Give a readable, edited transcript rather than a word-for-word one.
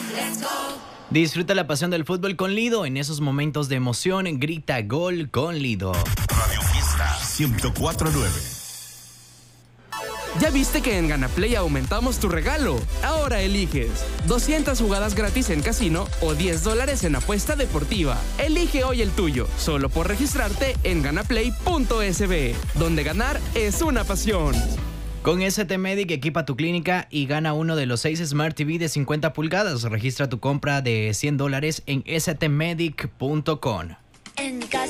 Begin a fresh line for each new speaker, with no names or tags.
Disfruta la pasión del fútbol con Lido. En esos momentos de emoción, grita gol con Lido.
Radio Fiesta 104.9.
¿Ya viste que en GanaPlay aumentamos tu regalo? Ahora eliges 200 jugadas gratis en casino o $10 en apuesta deportiva. Elige hoy el tuyo, solo por registrarte en ganaplay.sb, donde ganar es una pasión.
Con ST Medic equipa tu clínica y gana uno de los 6 Smart TV de 50 pulgadas. Registra tu compra de $100 en stmedic.com.
En casa